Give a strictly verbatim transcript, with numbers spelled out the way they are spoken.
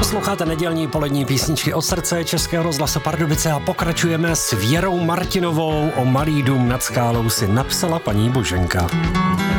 Posloucháte nedělní polední písničky od srdce Českého rozhlasu Pardubice a pokračujeme s Věrou Martinovou. O Malý dům nad skálou si napsala paní Boženka.